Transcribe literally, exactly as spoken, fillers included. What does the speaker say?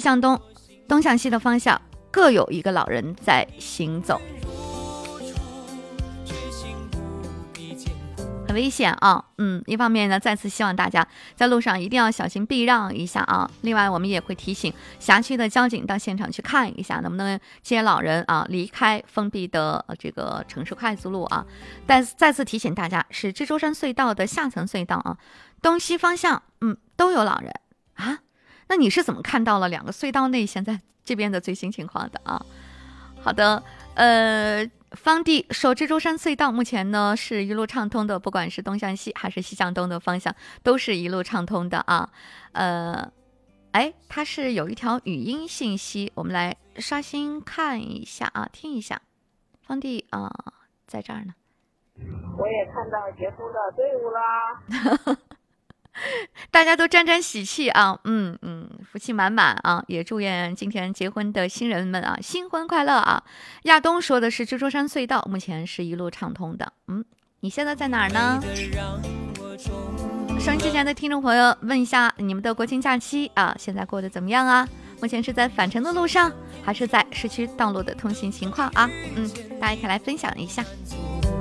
向东、东向西的方向各有一个老人在行走，很危险啊。嗯，一方面呢，再次希望大家在路上一定要小心避让一下啊。另外，我们也会提醒辖区的交警到现场去看一下，能不能接老人啊离开封闭的这个城市快速路啊。但再次提醒大家，是蜘蛛山隧道的下层隧道啊，东西方向嗯都有老人啊。那你是怎么看到了两个隧道内现在这边的最新情况的啊？好的，呃，方地说蜘蛛山隧道目前呢是一路畅通的，不管是东向西还是西向东的方向，都是一路畅通的啊。呃，哎，它是有一条语音信息，我们来刷新看一下啊，听一下。方地啊、呃，在这儿呢。 我也看到结束的队伍啦。 大家都沾沾喜气啊，嗯嗯，福气满满啊！也祝愿今天结婚的新人们啊，新婚快乐啊！亚东说的是蜘蛛山隧道，目前是一路畅通的。嗯，你现在在哪儿呢？收音机前的听众朋友，问一下你们的国庆假期啊，现在过得怎么样啊？目前是在返程的路上，还是在市区道路的通行情况啊？嗯，大家可以来分享一下。